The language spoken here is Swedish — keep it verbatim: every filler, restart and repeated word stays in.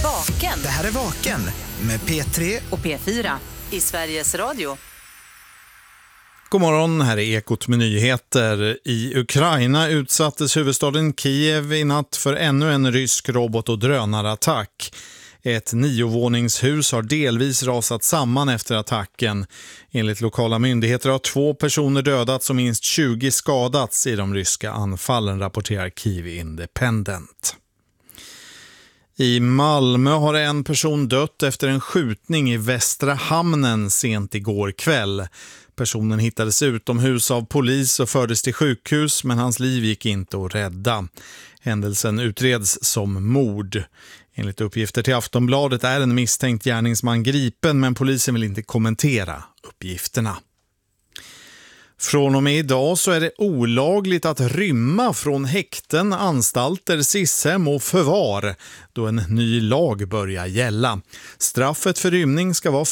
Vaken. Det här är Vaken med P tre och P fyra i Sveriges Radio. God morgon, här är Ekot med nyheter. I Ukraina utsattes huvudstaden Kiev i natt för ännu en rysk robot- och drönarattack. Ett niovåningshus har delvis rasat samman efter attacken. Enligt lokala myndigheter har två personer dödats och minst tjugo skadats i de ryska anfallen, rapporterar Kyiv Independent. I Malmö har en person dött efter en skjutning i Västra hamnen sent igår kväll. Personen hittades utomhus av polis och fördes till sjukhus, men hans liv gick inte att rädda. Händelsen utreds som mord. Enligt uppgifter till Aftonbladet är en misstänkt gärningsman gripen, men polisen vill inte kommentera uppgifterna. Från och med idag så är det olagligt att rymma från häkten, anstalter, sishem och förvar då en ny lag börjar gälla. Straffet för rymning ska vara